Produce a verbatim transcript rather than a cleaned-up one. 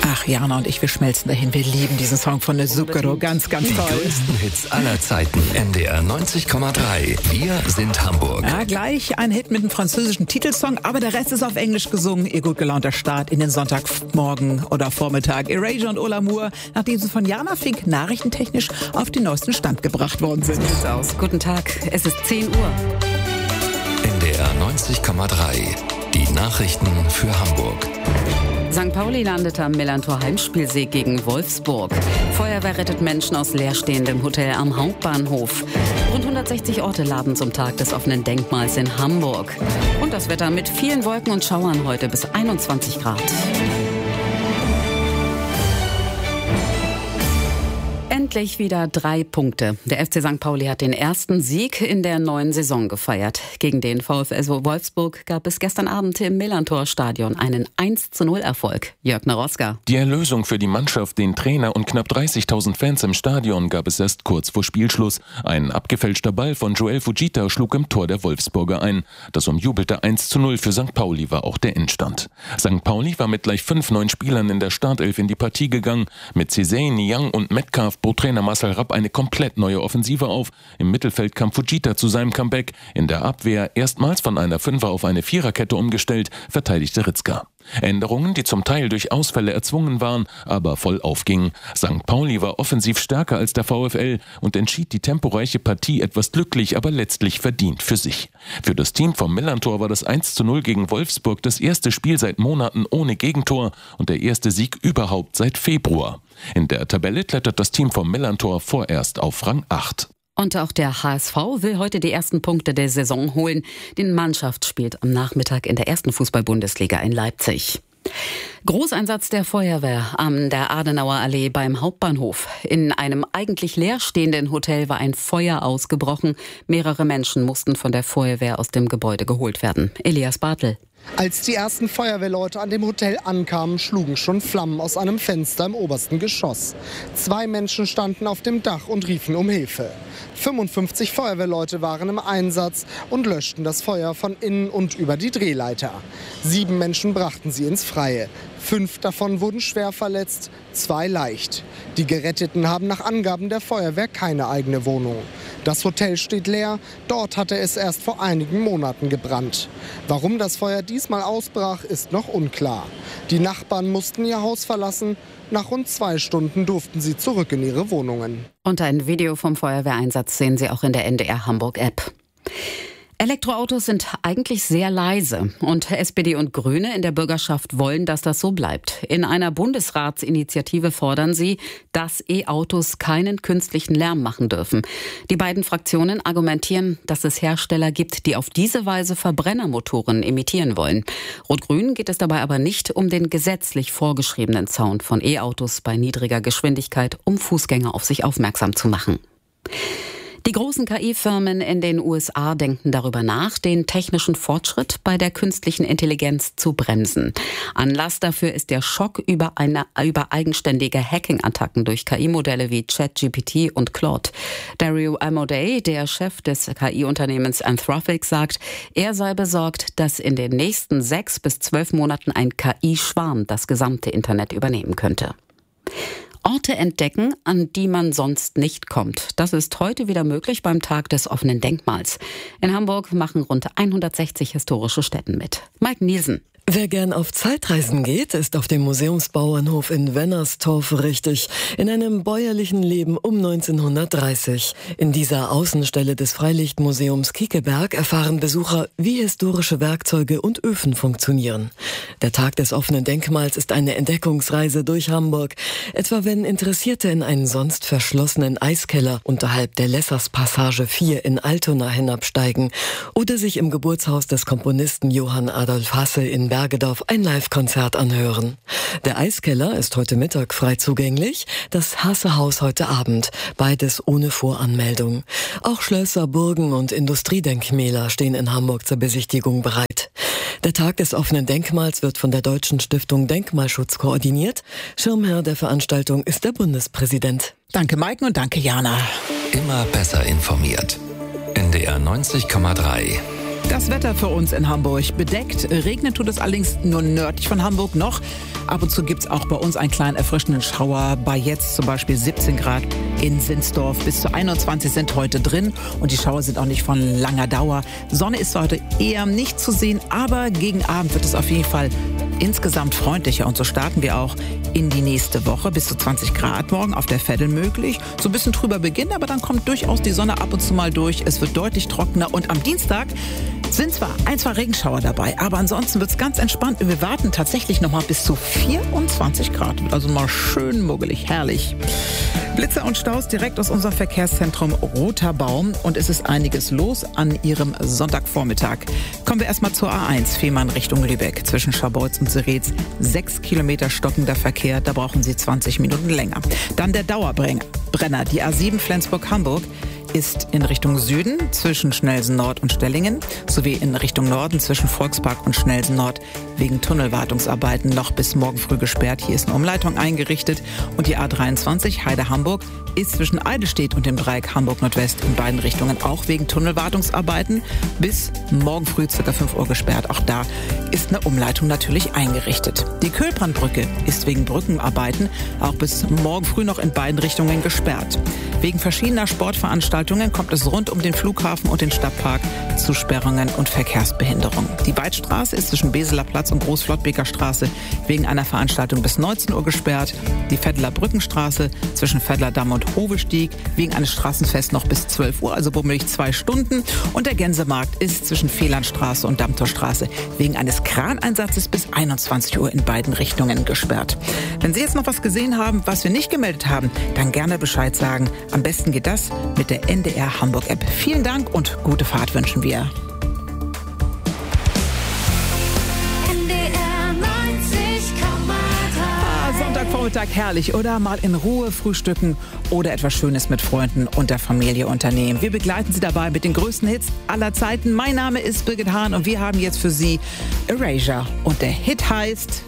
Ach, Jana und ich, wir schmelzen dahin. Wir lieben diesen Song von der Zucchero. Ganz, ganz toll. Die größten Hits aller Zeiten. N D R neunzig Komma drei. Wir sind Hamburg. Ja, gleich ein Hit mit einem französischen Titelsong, aber der Rest ist auf Englisch gesungen. Ihr gut gelaunter Start in den Sonntagmorgen oder Vormittag. Erasure und Ola Moore, nachdem sie von Jana Fink nachrichtentechnisch auf den neuesten Stand gebracht worden sind. So sieht's aus. Guten Tag, es ist zehn Uhr. N D R neunzig Komma drei. Die Nachrichten für Hamburg. Sankt Pauli landet am Millantor Heimspielsieg gegen Wolfsburg. Feuerwehr rettet Menschen aus leerstehendem Hotel am Hauptbahnhof. Rund hundertsechzig Orte laden zum Tag des offenen Denkmals in Hamburg. Und das Wetter mit vielen Wolken und Schauern heute bis einundzwanzig Grad. Endlich wieder drei Punkte. Der F C Sankt Pauli hat den ersten Sieg in der neuen Saison gefeiert. Gegen den VfL Wolfsburg gab es gestern Abend im Millantor-Stadion einen eins zu null Erfolg. Jörg Naroska. Die Erlösung für die Mannschaft, den Trainer und knapp dreißigtausend Fans im Stadion gab es erst kurz vor Spielschluss. Ein abgefälschter Ball von Joel Fujita schlug im Tor der Wolfsburger ein. Das umjubelte eins zu null für Sankt Pauli war auch der Endstand. Sankt Pauli war mit gleich fünf neuen Spielern in der Startelf in die Partie gegangen. Mit Cesay, Niang und Metcalf bot Trainer Marcel Rapp eine komplett neue Offensive auf. Im Mittelfeld kam Fujita zu seinem Comeback. In der Abwehr erstmals von einer Fünfer- auf eine Viererkette umgestellt, verteidigte Ritzka. Änderungen, die zum Teil durch Ausfälle erzwungen waren, aber voll aufgingen. Sankt Pauli war offensiv stärker als der VfL und entschied die temporeiche Partie etwas glücklich, aber letztlich verdient für sich. Für das Team vom Millantor war das eins zu null gegen Wolfsburg das erste Spiel seit Monaten ohne Gegentor und der erste Sieg überhaupt seit Februar. In der Tabelle klettert das Team vom Millantor vorerst auf Rang acht. Und auch der H S V will heute die ersten Punkte der Saison holen. Die Mannschaft spielt am Nachmittag in der ersten Fußball-Bundesliga in Leipzig. Großeinsatz der Feuerwehr an der Adenauer Allee beim Hauptbahnhof. In einem eigentlich leerstehenden Hotel war ein Feuer ausgebrochen. Mehrere Menschen mussten von der Feuerwehr aus dem Gebäude geholt werden. Elias Bartel. Als die ersten Feuerwehrleute an dem Hotel ankamen, schlugen schon Flammen aus einem Fenster im obersten Geschoss. Zwei Menschen standen auf dem Dach und riefen um Hilfe. fünfundfünfzig Feuerwehrleute waren im Einsatz und löschten das Feuer von innen und über die Drehleiter. Sieben Menschen brachten sie ins Freie. Fünf davon wurden schwer verletzt, zwei leicht. Die Geretteten haben nach Angaben der Feuerwehr keine eigene Wohnung. Das Hotel steht leer, dort hatte es erst vor einigen Monaten gebrannt. Warum das Feuer diesmal ausbrach, ist noch unklar. Die Nachbarn mussten ihr Haus verlassen. Nach rund zwei Stunden durften sie zurück in ihre Wohnungen. Und ein Video vom Feuerwehreinsatz sehen Sie auch in der N D R Hamburg-App. Elektroautos sind eigentlich sehr leise und S P D und Grüne in der Bürgerschaft wollen, dass das so bleibt. In einer Bundesratsinitiative fordern sie, dass E-Autos keinen künstlichen Lärm machen dürfen. Die beiden Fraktionen argumentieren, dass es Hersteller gibt, die auf diese Weise Verbrennermotoren imitieren wollen. Rot-Grün geht es dabei aber nicht um den gesetzlich vorgeschriebenen Sound von E-Autos bei niedriger Geschwindigkeit, um Fußgänger auf sich aufmerksam zu machen. Die großen K I-Firmen in den U S A denken darüber nach, den technischen Fortschritt bei der künstlichen Intelligenz zu bremsen. Anlass dafür ist der Schock über eine über eigenständige Hacking-Attacken durch K I-Modelle wie ChatGPT und Claude. Dario Amodei, der Chef des K I-Unternehmens Anthropic, sagt, er sei besorgt, dass in den nächsten sechs bis zwölf Monaten ein K I-Schwarm das gesamte Internet übernehmen könnte. Orte entdecken, an die man sonst nicht kommt. Das ist heute wieder möglich beim Tag des offenen Denkmals. In Hamburg machen rund hundertsechzig historische Stätten mit. Mike Nielsen. Wer gern auf Zeitreisen geht, ist auf dem Museumsbauernhof in Wennerstorf richtig, in einem bäuerlichen Leben um neunzehnhundertdreißig. In dieser Außenstelle des Freilichtmuseums Kiekeberg erfahren Besucher, wie historische Werkzeuge und Öfen funktionieren. Der Tag des offenen Denkmals ist eine Entdeckungsreise durch Hamburg, etwa wenn Interessierte in einen sonst verschlossenen Eiskeller unterhalb der Lessers-Passage vier in Altona hinabsteigen oder sich im Geburtshaus des Komponisten Johann Adolf Hasse in Bergedorf ein Live-Konzert anhören. Der Eiskeller ist heute Mittag frei zugänglich, das Hasse-Haus heute Abend, beides ohne Voranmeldung. Auch Schlösser, Burgen und Industriedenkmäler stehen in Hamburg zur Besichtigung bereit. Der Tag des offenen Denkmals wird von der Deutschen Stiftung Denkmalschutz koordiniert. Schirmherr der Veranstaltung ist der Bundespräsident. Danke Maiken und danke Jana. Immer besser informiert. N D R neunzig Komma drei. Das Wetter für uns in Hamburg bedeckt. Regnet tut es allerdings nur nördlich von Hamburg noch. Ab und zu gibt es auch bei uns einen kleinen erfrischenden Schauer. Bei jetzt zum Beispiel siebzehn Grad in Sinsdorf. Bis zu einundzwanzig sind heute drin und die Schauer sind auch nicht von langer Dauer. Sonne ist heute eher nicht zu sehen, aber gegen Abend wird es auf jeden Fall insgesamt freundlicher. Und so starten wir auch in die nächste Woche. Bis zu zwanzig Grad morgen auf der Veddel möglich. So ein bisschen trüber Beginn, aber dann kommt durchaus die Sonne ab und zu mal durch. Es wird deutlich trockener und am Dienstag sind zwar ein, zwei Regenschauer dabei, aber ansonsten wird es ganz entspannt. Wir warten tatsächlich noch mal bis zu vierundzwanzig Grad. Also mal schön muggelig, herrlich. Blitzer und Staus direkt aus unserem Verkehrszentrum Roter Baum und es ist einiges los an Ihrem Sonntagvormittag. Kommen wir erstmal zur A eins, Fehmarn Richtung Lübeck. Zwischen Scharbeutz und Seretz sechs Kilometer stockender Verkehr, da brauchen Sie zwanzig Minuten länger. Dann der Dauerbrenner, die A sieben Flensburg-Hamburg. Ist in Richtung Süden zwischen Schnelsen Nord und Stellingen sowie in Richtung Norden zwischen Volkspark und Schnelsen Nord wegen Tunnelwartungsarbeiten noch bis morgen früh gesperrt. Hier ist eine Umleitung eingerichtet und die A dreiundzwanzig Heide-Hamburg ist zwischen Eidelstedt und dem Dreieck Hamburg-Nordwest in beiden Richtungen auch wegen Tunnelwartungsarbeiten bis morgen früh ca. fünf Uhr gesperrt. Auch da ist eine Umleitung natürlich eingerichtet. Die Köhlbrandbrücke ist wegen Brückenarbeiten auch bis morgen früh noch in beiden Richtungen gesperrt. Wegen verschiedener Sportveranstaltungen kommt es rund um den Flughafen und den Stadtpark zu Sperrungen und Verkehrsbehinderungen. Die Weidstraße ist zwischen Beseler Platz und Großflottbeker Straße wegen einer Veranstaltung bis neunzehn Uhr gesperrt. Die Veddeler Brückenstraße zwischen Veddler Damm und Hovestieg wegen eines Straßenfests noch bis zwölf Uhr, also bummelig zwei Stunden. Und der Gänsemarkt ist zwischen Fehlandstraße und Dammtorstraße wegen eines Kraneinsatzes bis einundzwanzig Uhr in beiden Richtungen gesperrt. Wenn Sie jetzt noch was gesehen haben, was wir nicht gemeldet haben, dann gerne Bescheid sagen. Am besten geht das mit der N D R Hamburg App. Vielen Dank und gute Fahrt wünschen wir. Sonntagvormittag herrlich, oder? Mal in Ruhe frühstücken oder etwas Schönes mit Freunden und der Familie unternehmen. Wir begleiten Sie dabei mit den größten Hits aller Zeiten. Mein Name ist Birgit Hahn und wir haben jetzt für Sie Erasure und der Hit heißt